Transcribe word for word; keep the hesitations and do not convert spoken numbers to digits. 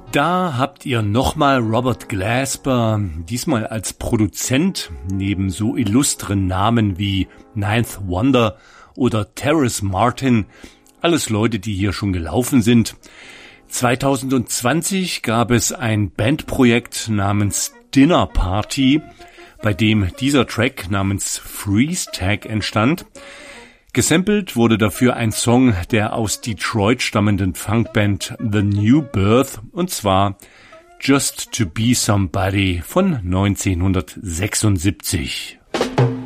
Da habt ihr nochmal Robert Glasper, diesmal als Produzent, neben so illustren Namen wie Ninth Wonder oder Terrace Martin, alles Leute, die hier schon gelaufen sind. zwanzig zwanzig gab es ein Bandprojekt namens Dinner Party, bei dem dieser Track namens Freeze Tag entstand. Gesampelt wurde dafür ein Song der aus Detroit stammenden Funkband The New Birth, und zwar Just to Be Somebody von neunzehnhundertsechsundsiebzig.